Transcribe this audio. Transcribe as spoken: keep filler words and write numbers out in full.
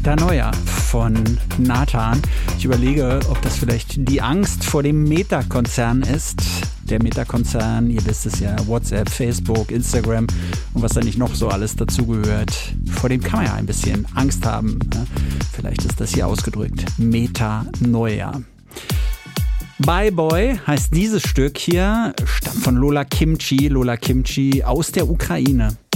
Metanoia von Nathan. Ich überlege, ob das vielleicht die Angst vor dem Meta-Konzern ist. Der Meta-Konzern, ihr wisst es ja, WhatsApp, Facebook, Instagram und was da nicht noch so alles dazugehört. Vor dem kann man ja ein bisschen Angst haben. Ne? Vielleicht ist das hier ausgedrückt. Metanoia. Bye Boy heißt dieses Stück hier, stammt von Lola Kimchi, Lola Kimchi aus der Ukraine.